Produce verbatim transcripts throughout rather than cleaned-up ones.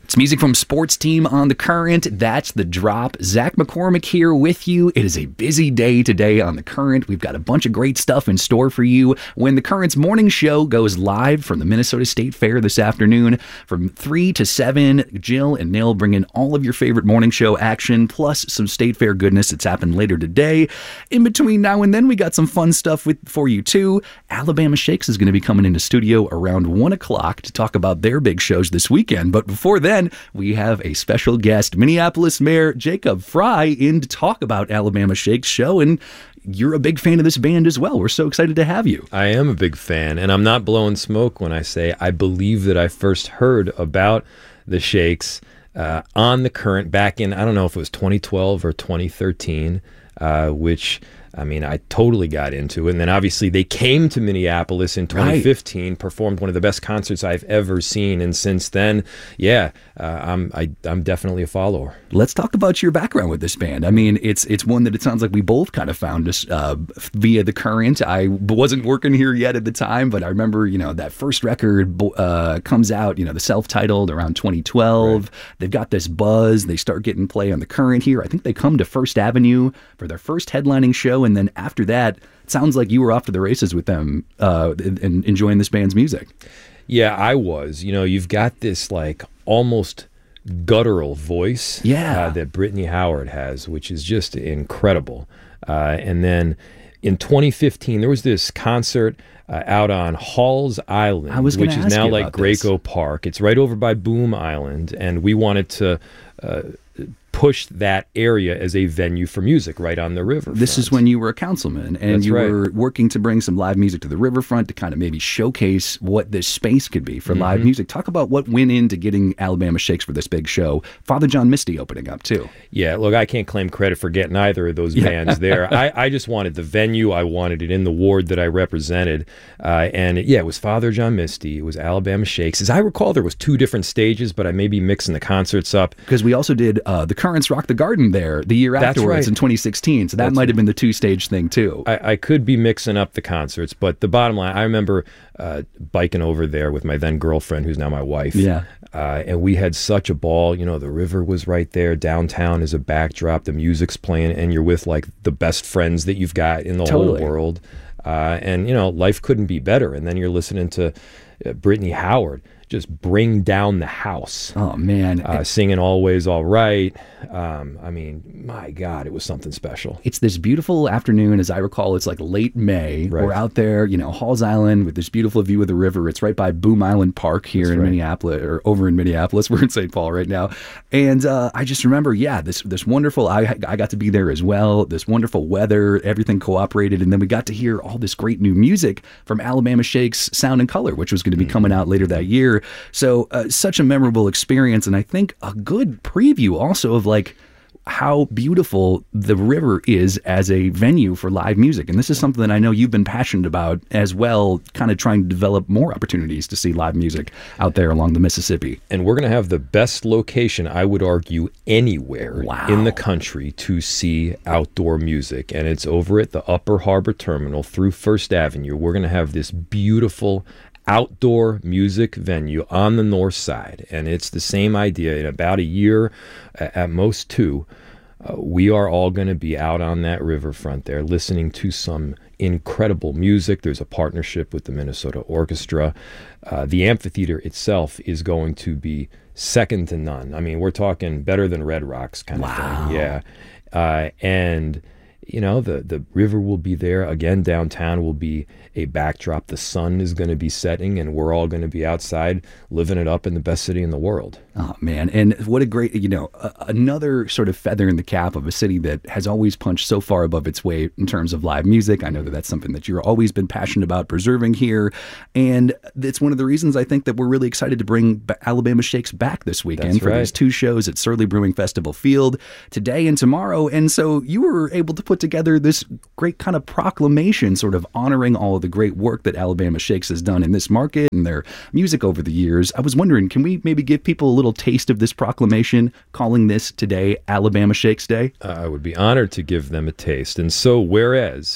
It's music from Sports Team on the Current. That's The Drop. Zach McCormick here with you. It is a busy day today on the Current. We've got a bunch of great stuff in store for you when the Current's morning show goes live from the Minnesota State Fair this afternoon from three to seven. Jill and Neil bring in all of your favorite morning show action, plus some State Fair goodness that's happened later today. In between now and then, we got some fun stuff with for you too. Alabama Shakes is going to be coming into studio around one o'clock to talk about their big shows this weekend. But before then, we have a special guest, Minneapolis Mayor Jacob Fry, in to talk about Alabama Shakes show. And you're a big fan of this band as well. We're so excited to have you. I am a big fan, and I'm not blowing smoke when I say I believe that I first heard about the Shakes uh, on the Current back in, I don't know if it was twenty twelve or twenty thirteen, uh, which... I mean, I totally got into it. And then obviously they came to Minneapolis in twenty fifteen, right. Performed one of the best concerts I've ever seen. And since then, yeah, uh, I'm I, I'm definitely a follower. Let's talk about your background with this band. I mean, it's it's one that it sounds like we both kind of found us uh, via the Current. I wasn't working here yet at the time, but I remember, you know, that first record uh, comes out, you know, the self-titled around twenty twelve. Right. They've got this buzz. They start getting play on the Current here. I think they come to First Avenue for their first headlining show. And then after that, it sounds like you were off to the races with them uh, and enjoying this band's music. Yeah, I was. You know, you've got this like almost guttural voice yeah. uh, that Brittany Howard has, which is just incredible. Uh, and then in twenty fifteen, there was this concert uh, out on Halls Island, which is now like Graco this. Park. It's right over by Boom Island, and we wanted to uh, push that area as a venue for music right on the river. This is when you were a councilman, and That's you right. were working to bring some live music to the riverfront to kind of maybe showcase what this space could be for mm-hmm. live music. Talk about what went into getting Alabama Shakes for this big show. Father John Misty opening up too. Yeah, look, I can't claim credit for getting either of those yeah. bands there. I, I just wanted the venue. I wanted it in the ward that I represented. Uh, and it, yeah, it was Father John Misty. It was Alabama Shakes. As I recall, there was two different stages, but I may be mixing the concerts up. Because we also did uh, the Currents Rock the Garden there the year That's afterwards right. in twenty sixteen. So that That's might have right. been the two-stage thing too. I, I could be mixing up the concerts, but the bottom line, I remember uh, biking over there with my then girlfriend, who's now my wife. Yeah. Uh, and we had such a ball. You know, the river was right there. Downtown is a backdrop. The music's playing, and you're with like the best friends that you've got in the totally. whole world. Uh, and, you know, life couldn't be better. And then you're listening to uh, Brittany Howard just bring down the house. Oh, man. Uh, singing Always All Right. Um, I mean, my God, it was something special. It's this beautiful afternoon. As I recall, it's like late May. Right. We're out there, you know, Halls Island with this beautiful view of the river. It's right by Boom Island Park here That's in right. Minneapolis, or over in Minneapolis. We're in Saint Paul right now. And uh, I just remember, yeah, this this wonderful, I, I got to be there as well, this wonderful weather, everything cooperated. And then we got to hear all this great new music from Alabama Shakes Sound and Color, which was going to be mm-hmm. coming out later that year. So uh, such a memorable experience, and I think a good preview also of like how beautiful the river is as a venue for live music. And this is something that I know you've been passionate about as well, kind of trying to develop more opportunities to see live music out there along the Mississippi. And we're going to have the best location, I would argue, anywhere wow. in the country to see outdoor music. And it's over at the Upper Harbor Terminal through First Avenue. We're going to have this beautiful outdoor music venue on the north side, and it's the same idea. In about a year, at most two, uh, we are all going to be out on that riverfront there listening to some incredible music. There's a partnership with the Minnesota Orchestra. Uh, the amphitheater itself is going to be second to none. I mean, we're talking better than Red Rocks kind wow. of thing. Yeah. Uh, and you know, the, the river will be there. Again, downtown will be a backdrop. The sun is going to be setting, and we're all going to be outside living it up in the best city in the world. Oh, man. And what a great, you know, uh, another sort of feather in the cap of a city that has always punched so far above its weight in terms of live music. I know that that's something that you've always been passionate about preserving here. And it's one of the reasons I think that we're really excited to bring Alabama Shakes back this weekend That's for right. these two shows at Surly Brewing Festival Field today and tomorrow. And so you were able to put together this great kind of proclamation sort of honoring all of the great work that Alabama Shakes has done in this market and their music over the years. I was wondering, can we maybe give people a little taste of this proclamation, calling this today Alabama Shakes Day? Uh, I would be honored to give them a taste. And so, whereas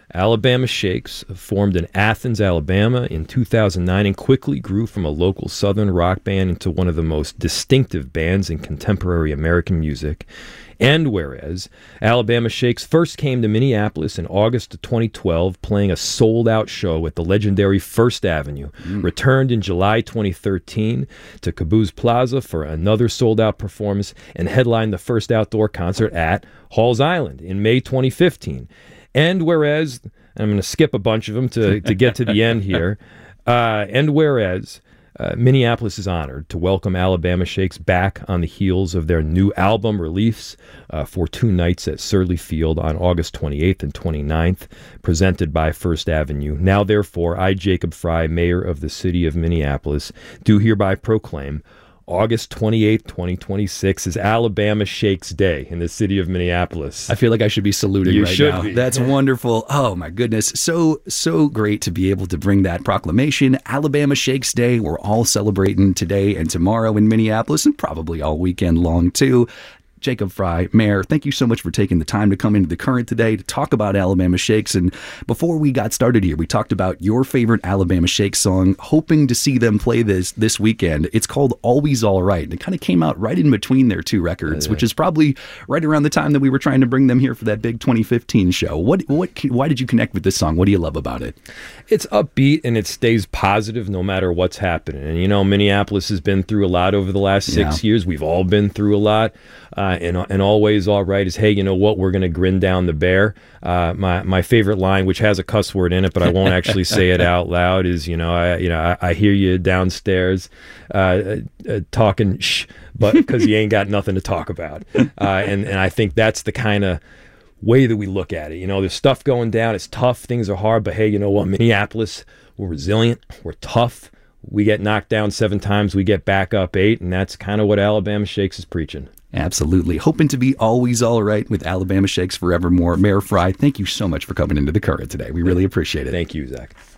Alabama Shakes formed in Athens, Alabama in two thousand nine and quickly grew from a local southern rock band into one of the most distinctive bands in contemporary American music. And whereas Alabama Shakes first came to Minneapolis in August of twenty twelve, playing a sold-out show at the legendary First Avenue, mm. returned in July twenty thirteen to Caboose Plaza for another sold-out performance, and headlined the first outdoor concert at Halls Island in May twenty fifteen. And whereas, I'm going to skip a bunch of them to, to get to the end here, uh, and whereas Uh, Minneapolis is honored to welcome Alabama Shakes back on the heels of their new album release uh, for two nights at Surly Field on August twenty-eighth and twenty-ninth, presented by First Avenue. Now, therefore, I, Jacob Fry, Mayor of the City of Minneapolis, do hereby proclaim August twenty-eighth, twenty twenty-six is Alabama Shakes Day in the city of Minneapolis. I feel like I should be saluting you right should now. Be. That's wonderful. Oh, my goodness. So, so great to be able to bring that proclamation. Alabama Shakes Day. We're all celebrating today and tomorrow in Minneapolis, and probably all weekend long, too. Jacob Fry, Mayor, thank you so much for taking the time to come into the Current today to talk about Alabama Shakes. And before we got started here, we talked about your favorite Alabama Shakes song, hoping to see them play this this weekend. It's called Always All Right. And it kind of came out right in between their two records, yeah. which is probably right around the time that we were trying to bring them here for that big twenty fifteen show. What, what, why did you connect with this song? What do you love about it? It's upbeat and it stays positive no matter what's happening. And, you know, Minneapolis has been through a lot over the last six yeah. years. We've all been through a lot. Uh, and, and always all right is, hey, you know what? We're going to grin down the bear. Uh, my my favorite line, which has a cuss word in it, but I won't actually say it out loud, is, you know, I you know I, I hear you downstairs uh, uh, talking shh, but because you ain't got nothing to talk about. Uh, and and I think that's the kind of way that we look at it. You know, there's stuff going down. It's tough. Things are hard. But hey, you know what? Minneapolis, we're resilient. We're tough. We get knocked down seven times. We get back up eight. And that's kind of what Alabama Shakes is preaching. Absolutely. Hoping to be always all right with Alabama Shakes forevermore. Mayor Fry, thank you so much for coming into the Current today. We really appreciate it. Thank you, Zach.